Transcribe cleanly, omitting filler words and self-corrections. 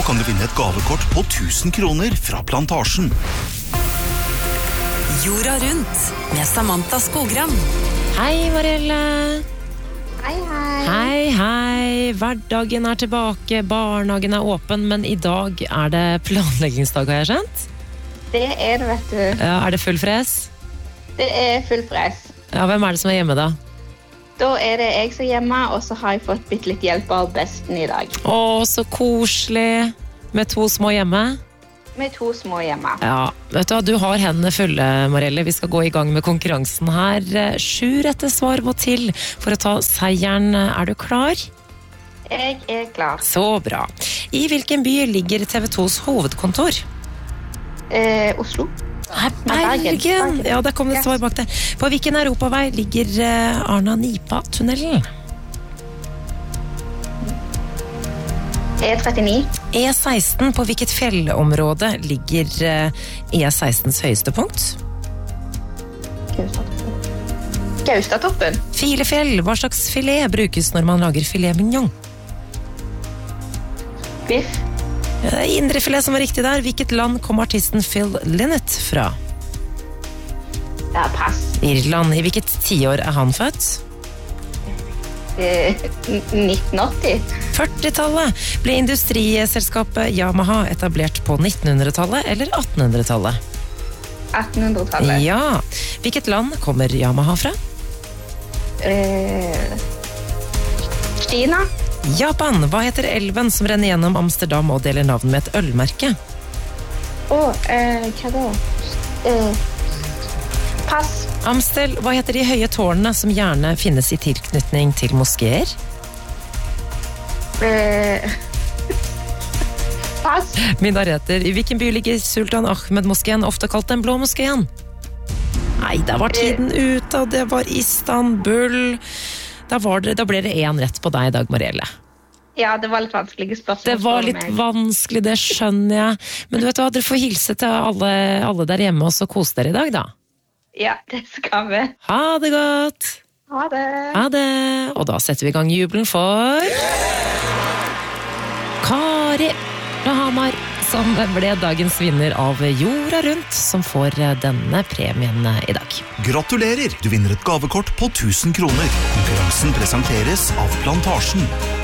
kan du vinne et gavekort på 1000 kroner fra Plantasjen. Jorda rundt med Samantha Skogran. Hei, Marielle. Hei. Hei. Hverdagen tilbake, barnehagen åpen, men i dag det planleggingsdag, har jeg skjønt? Det det, vet du. Ja, det full fres? Det full fres. Ja, hvem det som hjemme da? Da det jeg som hjemme, og så har jeg fått bitte litt hjelp av besten i dag. Å, så koselig. Med 2 små hjemme? Med 2 små hjemme. Ja, vet du hva, du har hendene fulle, Marielle. Vi skal gå i gang med konkurransen her. 7 rette svar må til for å ta seieren. Du klar? Jeg klar. Så bra. I hvilken by ligger TV 2s hovedkontor? Oslo. Bergen. Ja, der kom det et svar bak det. På hvilken europavei ligger Arna-Nipa-tunnelen? E39. E16, på hvilket fjellområde ligger E16s høyeste punkt? Gaustatoppen. Filefjell, hva slags filet brukes når man lager filet mignon? Biff. Indrefilet som riktig der. Hvilket land kom artisten Phil Lynott fra? Ja, pass. Irland. I hvilket tiår han født? 1980. 40-tallet. Ble industriselskapet Yamaha etablert på 1900-tallet eller 1800-tallet? 1800-tallet. Ja. Hvilket land kommer Yamaha fra? Kina. Japan. Hva heter elven som renner gjennom Amsterdam og deler navn med et ølmerke? Hva da? Pass. Amstel. Hva heter de høye tårnene som gjerne finnes i tilknytning til moskeer? Pass. Minareter. I hvilken by ligger Sultan Ahmed-moskeen, ofte kalt den blå moskeen? Nei, der var tiden ute, og det var Istanbul. Da ble det 1 rett på deg i dag, Marielle. Ja, det var litt vanskelige spørsmål. Det var litt vanskelig, det skjønner jeg. Men du vet hva, dere får hilse til alle der hjemme, og så kose dere i dag, da. Ja, det skal vi. Ha det godt! Ha det! Ha det! Og da setter vi i gang jubelen for Kari fra Hamar, som ble dagens vinner av Jorda rundt, som får denne premien i dag. Gratulerer! Du vinner et gavekort på 1000 kroner. Konkurransen presenteres av Plantasjen.